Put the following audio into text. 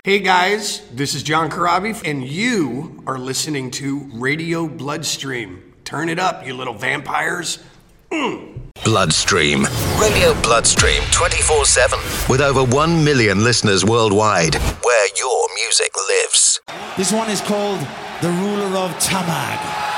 Hey guys, this is John Corabi, and you are listening to Radio Bloodstream. Turn it up, you little vampires. Bloodstream. Radio Bloodstream 24/7. With over 1 million listeners worldwide, where your music lives. This one is called The Ruler of Tamag.